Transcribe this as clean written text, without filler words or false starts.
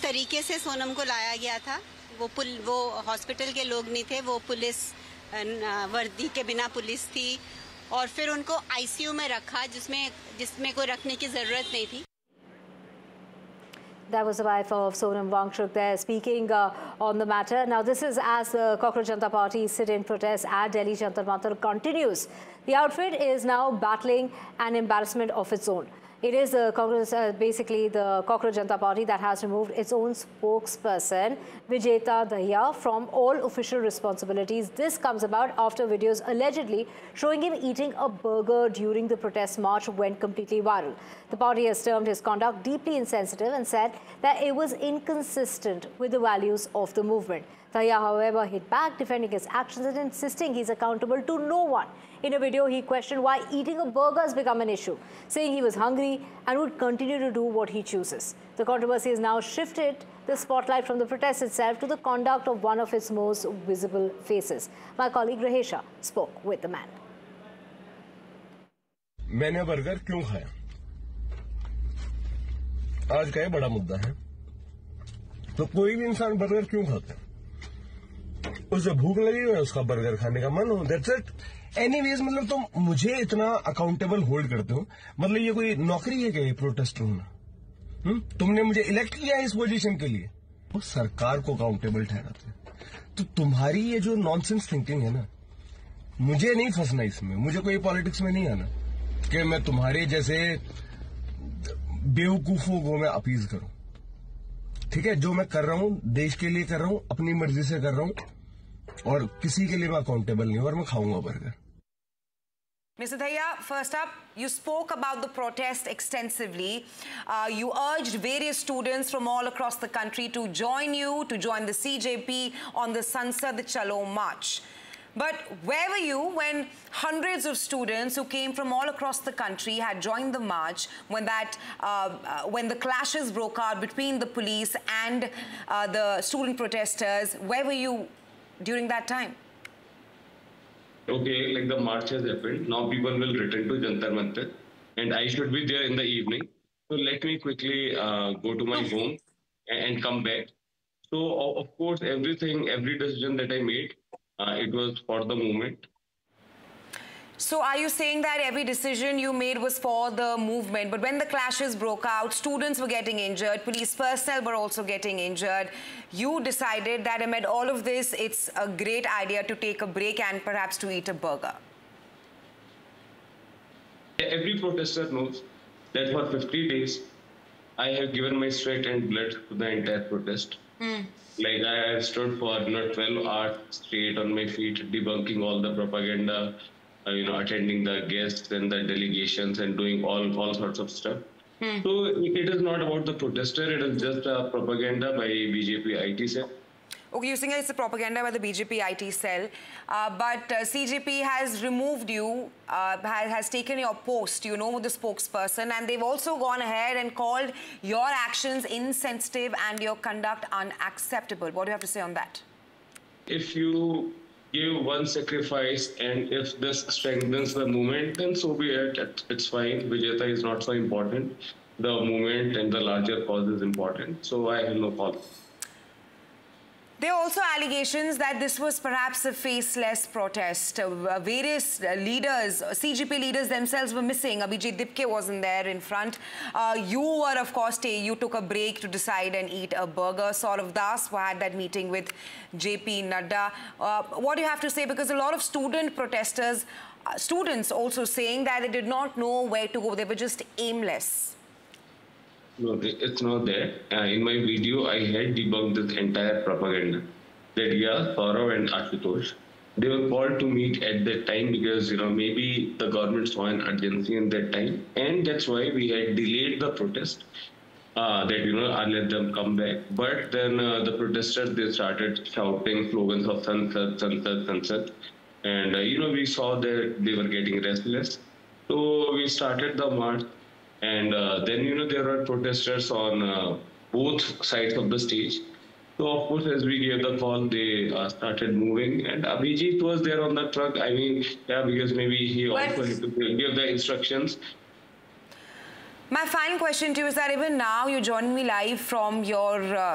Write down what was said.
तरीके से सोनम को लाया गया था, वो हॉस्पिटल के लोग नहीं थे, वो पुलिस वर्दी के बिना पुलिस थी, और फिर उनको आईसीयू में रखा जिसमें कोई रखने की जरूरत नहीं थी। That was the wife of Sonam Wangchuk there speaking on the matter. Now, this is as the Cockroach Janata Party sit-in protest at Delhi Jantar Mantar continues. The outfit is now battling an embarrassment of its own. It is basically the Cockroach Janata Party that has removed its own spokesperson, Vijeta Dahiya, from all official responsibilities. This comes about after videos allegedly showing him eating a burger during the protest march went completely viral. The party has termed his conduct deeply insensitive and said that it was inconsistent with the values of the movement. Dahiya, however, hit back, defending his actions and insisting he's accountable to no one. In a video, he questioned why eating a burger has become an issue, saying he was hungry and would continue to do what he chooses. The controversy has now shifted the spotlight from the protest itself to the conduct of one of its most visible faces. My colleague Rahesha spoke with the man. मैंने burger क्यों खाया? आज का ये बड़ा मुद्दा है। तो कोई भी इंसान बर्गर क्यों खाता है? उसे भूख लगी हो, उसका बर्गर खाने का मन हो, दैट्स इट। एनीवेज, मतलब तुम मुझे इतना अकाउंटेबल होल्ड करते हो, मतलब ये कोई नौकरी है क्या ये प्रोटेस्ट होना? तुमने मुझे इलेक्ट किया है इस पोजीशन के लिए, वो सरकार को अकाउंटेबल ठहराते। तो तुम्हारी ये जो नॉनसेंस थिंकिंग है ना, मुझे नहीं फंसना इसमें, मुझे कोई पॉलिटिक्स में नहीं आना कि मैं तुम्हारे जैसे बेवकूफों को मैं अपीज करूं। ठीक है, जो मैं कर रहा हूं देश के लिए कर रहा हूं, अपनी मर्जी से कर रहा हूं, और किसी के लिए मैं अकाउंटेबल नहीं हूं, और मैं खाऊंगा burger. Mr. Dahiya, first up, you spoke about the protest extensively. You urged various students from all across the country to join the CJP on the Sansad Chalo march. But where were you when hundreds of students who came from all across the country had joined the march when the clashes broke out between the police and the student protesters? Where were you during that time? Okay, like the march has happened. Now people will return to Jantar Mantar, and I should be there in the evening. So let me quickly go to my home and come back. So of course, every decision that I made, it was for the movement. So are you saying that every decision you made was for the movement, but when the clashes broke out, students were getting injured, police personnel were also getting injured, you decided that amid all of this, it's a great idea to take a break and perhaps to eat a burger? Every protester knows that for 50 days, I have given my sweat and blood to the entire protest. Like I have stood for 12 hours straight on my feet, debunking all the propaganda, attending the guests and the delegations and doing all sorts of stuff. So it is not about the protester, it is just a propaganda by BJP IT cell. Okay, you're saying it's a propaganda by the BJP IT cell, but CJP has removed you, has taken your post, the spokesperson, and they've also gone ahead and called your actions insensitive and your conduct unacceptable. What do you have to say on that? If you give one sacrifice and if this strengthens the movement, then so be it. It's fine. Vijeta is not so important. The movement and the larger cause is important. So I have no problem. There are also allegations that this was perhaps a faceless protest. Various leaders, CGP leaders themselves were missing. Abhijit Dipke wasn't there in front. You were, of course, you took a break to decide and eat a burger. Saurav Das had that meeting with JP Nadda. What do you have to say? Because a lot of student protesters, students also saying that they did not know where to go. They were just aimless. No, it's not there. In my video, I had debunked this entire propaganda. That yeah, Saurav and Ashutosh, they were called to meet at that time because maybe the government saw an urgency in that time, and that's why we had delayed the protest. That I let them come back. But then the protesters, they started shouting slogans of Sansad, Sansad, Sansad, and we saw that they were getting restless. So we started the march. And then, there were protesters on both sides of the stage. So, of course, as we gave the call, they started moving. And Abhijit was there on the truck. I mean, yeah, because maybe he also had to give the instructions. My final question to you is that even now, you're joining me live from your